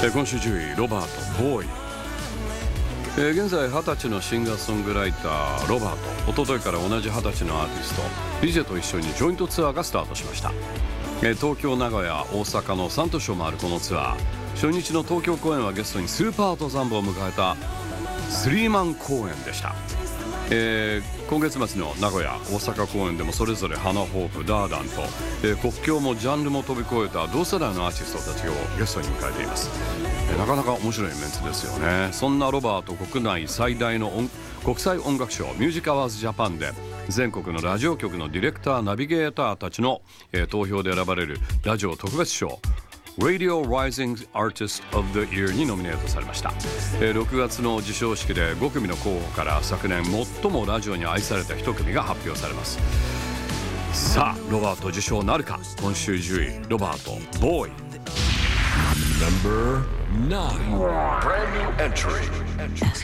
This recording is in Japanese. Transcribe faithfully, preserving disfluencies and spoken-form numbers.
えー、今週じゅういロバート・ボーイ、えー、現在はたちのシンガーソングライターロバート、一昨日から同じはたちのアーティスト ディージェー と一緒にジョイントツアーがスタートしました。えー、東京、名古屋、大阪のさん都市を回るこのツアー、初日の東京公演はゲストにスーパー登山部を迎えたスリーマン公演でした。えー、今月末の名古屋、大阪公演でもそれぞれハナ・ホープ、ダーダンと、えー、国境もジャンルも飛び越えた同世代のアーティストたちをゲストに迎えています。えー、なかなか面白いメンツですよね。そんなロバート、国内最大の音国際音楽賞ミュージックアワーズジャパンで全国のラジオ局のディレクター、ナビゲーターたちの、えー、投票で選ばれるラジオ特別賞Radio Rising Artist of the Year にノミネートされました。えー、ろくがつの授賞式でご組の候補から昨年最もラジオに愛されたいち組が発表されます。さあロバート受賞なるか。今週じゅういロバート・ボーイ。 Number nine. Brand new entry.